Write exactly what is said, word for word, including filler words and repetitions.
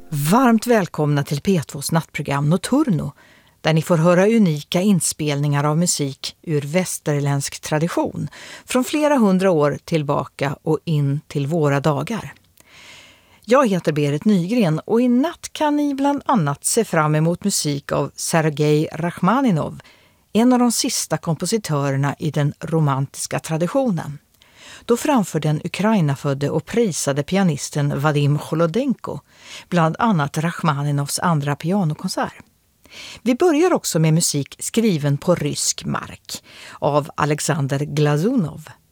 Varmt välkomna till P tvås nattprogram Nocturno, där ni får höra unika inspelningar av musik ur västerländsk tradition från flera hundra år tillbaka och in till våra dagar. Jag heter Berit Nygren och i natt kan ni bland annat se fram emot musik av Sergej Rachmaninov, en av de sista kompositörerna i den romantiska traditionen. Då framför den Ukraina-födde och prisade pianisten Vadim Cholodenko bland annat Rachmaninovs andra pianokonsert. Vi börjar också med musik skriven på rysk mark av Alexander Glazunov.